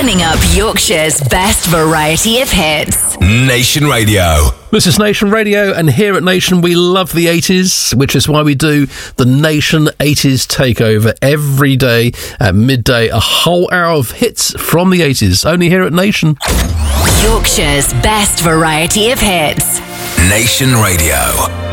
Turning up Yorkshire's best variety of hits. Nation Radio. This is Nation Radio, and here at Nation we love the 80s, which is why we do the Nation 80s Takeover every day at midday. A whole hour of hits from the 80s, only here at Nation. Yorkshire's best variety of hits. Nation Radio.